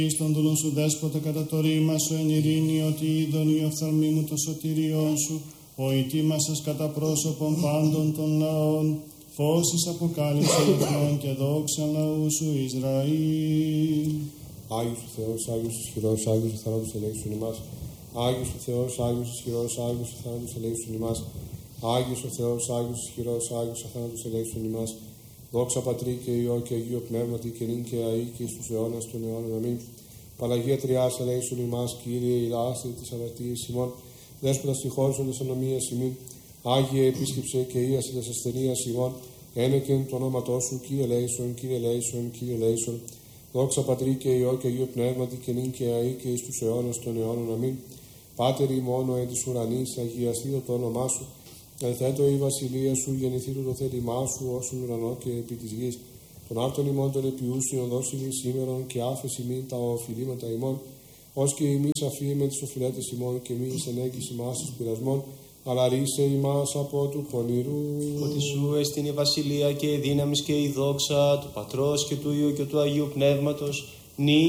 Στον δούλον σου δέσποτα κατά το ρήμα σου εν ειρήνη, ότι είδον η οφθαλμή μου το σωτήριόν σου, ο ετοίμασας κατά πρόσωπον πάντων των λαών, φώσεις αποκάλυψε εθνών και δόξα λαού σου Ισραήλ. Άγιος ο Θεός, Άγιος ισχυρός, Άγιος ο θάνατος ελέησον ημάς. Άγιος ο Θεός, Άγιος ισχυρός, Άγιος ο θάνατος ελέησον ημάς. Άγιος ο Θεός, Άγιος ισχυρός, Άγιος ο θάνατος ελέησον ημάς. Δόξα Πατρί και Υιό και Αγίο Πνεύματι και νυν και αεί και εις τους αιώνας των αιώνων. Αμήν. Παναγία Τριάς ελέησον ημάς, Κύριε ηλάστη της αμαρτίας ημών, Δέσποτα συγχώρησον τις ανομίες ημών, Άγιε επίσκεψε και ίασε της ασθενείας ημών, ένεκεν το όνόματό σου, Κύριε ελέησον, Κύριε ελέησον, Κύριε ελέησον. Δόξα Πατρί και Υιό και Αγίο Πνεύματι και νυν και αεί και εις τους αιώνας των αιώνων. Αμήν. Πάτερ ημών ο εν της ουρανής, αγιαστήτω το όνομά σου, ενθέτω η βασιλεία σου, γεννηθήτω το θέλημά σου, όσον ουρανό και επί της γης. Των άρτων ημών των επιούσιων δώσει μη σήμερον και άφεση μη τα οφειλήματα ημών, ως και ημείς αφήνει με τις οφειλέτες ημών και μη εις ενέγγις ημάς εις πειρασμών, αλλά ρίσε ημάς από του πονηρού. Ότι σου εστιν η βασιλεία και η δύναμις και η δόξα του Πατρός και του Υιού και του Αγίου Πνεύματος, νυν